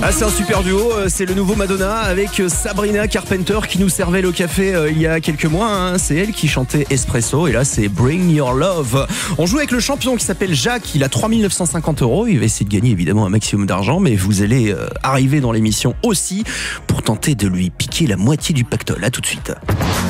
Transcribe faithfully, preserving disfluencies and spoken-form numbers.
Ah, c'est un super duo, c'est le nouveau Madonna avec Sabrina Carpenter qui nous servait le café euh, il y a quelques mois, hein. C'est elle qui chantait Espresso et là c'est Bring Your Love. On joue avec le champion qui s'appelle Jacques, il a trois mille neuf cent cinquante euros, il va essayer de gagner évidemment un maximum d'argent, mais vous allez euh, arriver dans l'émission aussi pour tenter de lui piquer la moitié du pactole. À tout de suite.